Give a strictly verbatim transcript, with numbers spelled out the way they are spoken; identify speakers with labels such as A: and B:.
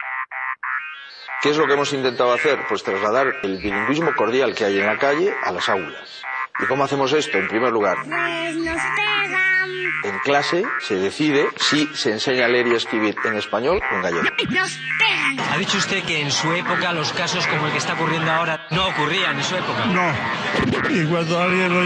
A: ¿Qué es lo que hemos intentado hacer? Pues trasladar el bilingüismo cordial que hay en la calle a las aulas. ¿Y cómo hacemos esto? En primer lugar,
B: pues nos pegan.
A: En clase se decide si se enseña a leer y escribir en español o en gallego.
B: Nos pegan.
C: Ha dicho usted que en su época los casos como el que está ocurriendo ahora no ocurrían en su época.
D: No. Y cuando alguien lo